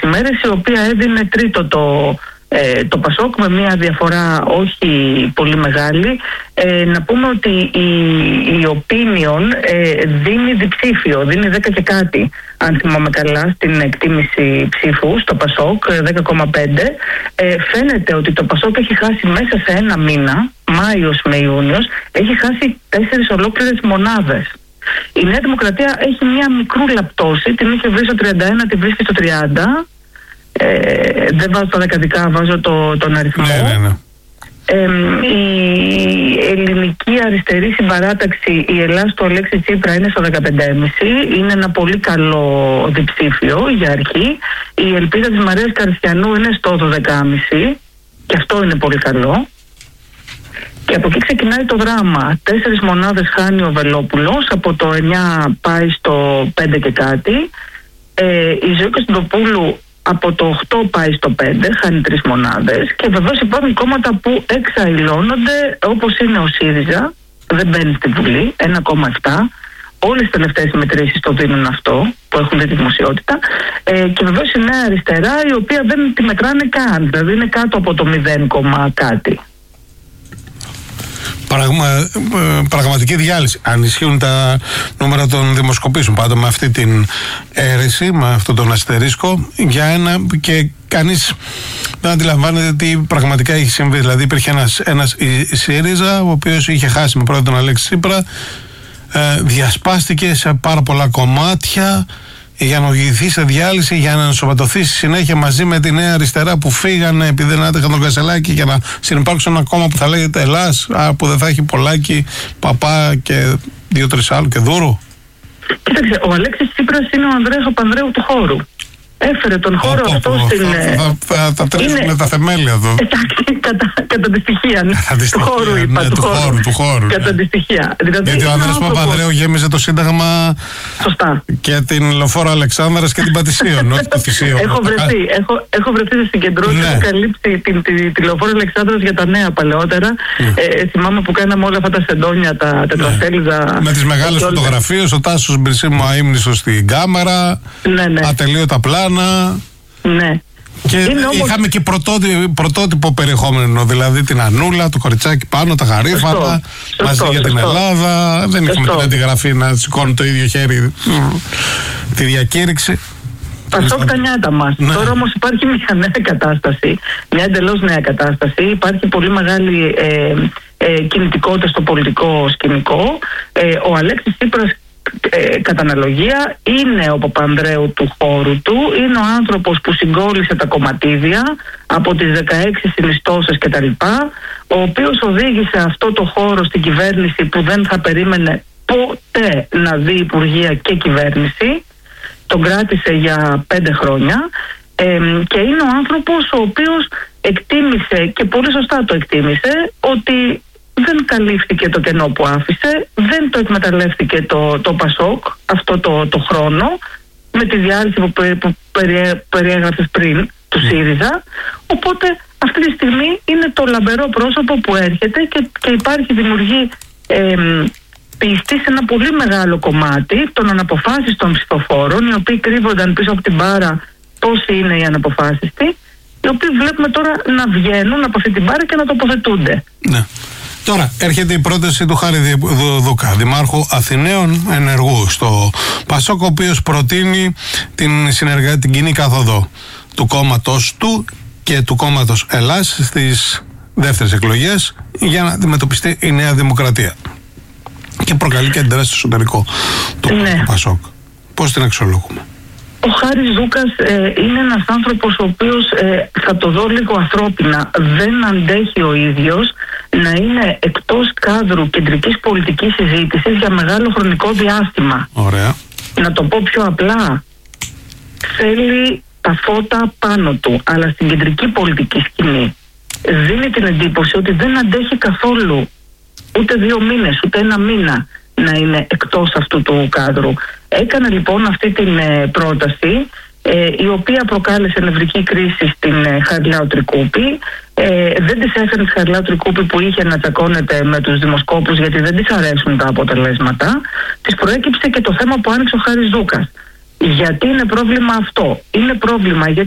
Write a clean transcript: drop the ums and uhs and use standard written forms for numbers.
ημέρες, η οποία έδινε τρίτο το Πασόκ με μια διαφορά όχι πολύ μεγάλη. Να πούμε ότι η Opinion δίνει διψήφιο, δίνει 10 και κάτι, αν θυμάμαι καλά, στην εκτίμηση ψήφου στο Πασόκ, 10,5. Φαίνεται ότι το Πασόκ έχει χάσει μέσα σε ένα μήνα, Μάιος με Ιούνιος, έχει χάσει 4 ολόκληρες μονάδες. Η Νέα Δημοκρατία έχει μια μικρούλα πτώση, την είχε βρει στο 31, τη βρίσκει στο 30. Δεν βάζω τα δεκαδικά, βάζω τον αριθμό. Ναι. Η ελληνική αριστερή συμπαράταξη, η Ελλάς του Αλέξη Τσίπρα, είναι στο 15,5. Είναι ένα πολύ καλό διψήφιο για αρχή. Η Ελπίδα της Μαρίας Καριστιανού είναι στο 12,5 και αυτό είναι πολύ καλό. Και από εκεί ξεκινάει το δράμα. 4 μονάδες χάνει ο Βελόπουλος, από το 9 πάει στο 5 και κάτι. Η Ζωή Κωνσταντοπούλου από το 8 πάει στο 5, χάνει 3 μονάδες. Και βεβαίως υπάρχουν κόμματα που εξαϊλώνονται, όπως είναι ο ΣΥΡΙΖΑ, δεν μπαίνει στη Βουλή, 1,7. Όλες τις τελευταίες μετρήσεις το δίνουν αυτό, που έχουν δει τη δημοσιότητα. Και βεβαίως η Νέα Αριστερά, η οποία δεν τη μετράνε καν, δηλαδή είναι κάτω από το 0, κάτι. Πραγματική διάλυση. Αν ισχύουν τα νούμερα των δημοσκοπήσεων, πάντα με αυτή την αίρεση, με αυτόν τον αστερίσκο, για ένα, και κανείς δεν αντιλαμβάνεται τι πραγματικά έχει συμβεί. Δηλαδή υπήρχε ένας ΣΥΡΙΖΑ, ο οποίος είχε χάσει με πρώτον τον Αλέξη Τσίπρα, διασπάστηκε σε πάρα πολλά κομμάτια για να οδηγηθεί σε διάλυση, για να ενσωματωθεί στη συνέχεια μαζί με τη Νέα Αριστερά, που φύγανε επειδή δεν άντεχαν τον Κασελάκη, για να συνυπάρξουν ένα κόμμα που θα λέγεται Ελλάς, που δεν θα έχει Πολάκη, Παπά και 2-3 άλλου και Δούρου. Κοίταξε, ο Αλέξης Τσίπρας είναι ο Ανδρέας Παπανδρέου του χώρου. Έφερε τον χώρο αυτό στην. Θα τρέχουμε τα θεμέλια εδώ. Εντάξει, κατά τη στοιχεία. Του χώρου είπα. Του χώρου. Κατά τη στοιχεία. Γιατί ο Ανδρέας Παπανδρέου γέμιζε το Σύνταγμα. Σωστά. Και την Λεωφόρο Αλεξάνδρας και την Πατησίων, όχι το Θησίον. Έχω βρεθεί σε συγκεντρώσεις, έχω καλύψει τη Λεωφόρο Αλεξάνδρας για τα νέα παλαιότερα. Θυμάμαι που κάναμε όλα αυτά τα σεντόνια, τα τετραστέλιδα. Με τις μεγάλες φωτογραφίες, ο Τάσος Μπρισίμου αείμνηστος στην κάμερα. Ατελείωτα πλάνα. Ναι. Και είχαμε και πρωτότυπο περιεχόμενο, δηλαδή την Ανούλα, το κοριτσάκι πάνω, τα γαρίφαλα, μαζί για την Ελλάδα. Δεν είχαμε την αντιγραφή να σηκώνει το ίδιο χέρι τη διακήρυξη. Πασόκ τα νιάτα μας. Ναι. Τώρα όμως υπάρχει μια νέα κατάσταση, μια εντελώς νέα κατάσταση. Υπάρχει πολύ μεγάλη κινητικότητα στο πολιτικό σκηνικό. Ο Αλέξης Τσίπρας, κατά αναλογία, είναι ο Παπανδρέου του χώρου του, είναι ο άνθρωπος που συγκόλλησε τα κομματίδια από τις 16 συνιστώσεις κτλ., ο οποίος οδήγησε αυτό το χώρο στην κυβέρνηση που δεν θα περίμενε ποτέ να δει υπουργεία και κυβέρνηση. Τον κράτησε για 5 χρόνια και είναι ο άνθρωπος ο οποίος εκτίμησε, και πολύ σωστά το εκτίμησε, ότι δεν καλύφθηκε το κενό που άφησε, δεν το εκμεταλλεύτηκε το Πασόκ αυτό το χρόνο, με τη διάλυση που περιέγραφες πριν του ΣΥΡΙΖΑ. Οπότε αυτή τη στιγμή είναι το λαμπερό πρόσωπο που έρχεται και δημιουργεί πίστη σε ένα πολύ μεγάλο κομμάτι των αναποφάσιστων ψηφοφόρων, οι οποίοι κρύβονταν πίσω από την μπάρα πόσοι είναι οι αναποφάσιστοι, οι οποίοι βλέπουμε τώρα να βγαίνουν από αυτή την μπάρα και να τοποθετούνται. Ναι. Τώρα έρχεται η πρόταση του Χάρη Δούκα, Δημάρχου Αθηναίων Ενεργού στο Πασόκ, ο οποίος προτείνει την κοινή καθοδό του κόμματος του και του κόμματος Ελλάς στις δεύτερες εκλογές για να αντιμετωπιστεί η Νέα Δημοκρατία. Και προκαλεί και αντιδράσεις στο εσωτερικό του Πασόκ. Πώς την αξιολογούμε? Ο Χάρης Δούκας είναι ένας άνθρωπος ο οποίος, θα το δω λίγο ανθρώπινα, δεν αντέχει ο ίδιος να είναι εκτός κάδρου κεντρικής πολιτικής συζήτησης για μεγάλο χρονικό διάστημα. Ωραία. Να το πω πιο απλά, θέλει τα φώτα πάνω του, αλλά στην κεντρική πολιτική σκηνή δίνει την εντύπωση ότι δεν αντέχει καθόλου ούτε 2 μήνες, ούτε 1 μήνα να είναι εκτός αυτού του κάδρου. Έκανε λοιπόν αυτή την πρόταση, η οποία προκάλεσε νευρική κρίση στην Χαριλάου Τρικούπη. Δεν της έφερε τη Χαριλάου Τρικούπη που είχε να τσακώνεται με τους δημοσκόπους, γιατί δεν της αρέσουν τα αποτελέσματα. Της προέκυψε και το θέμα που άνοιξε ο Χάρης Δούκας. Γιατί είναι πρόβλημα αυτό? Είναι πρόβλημα γιατί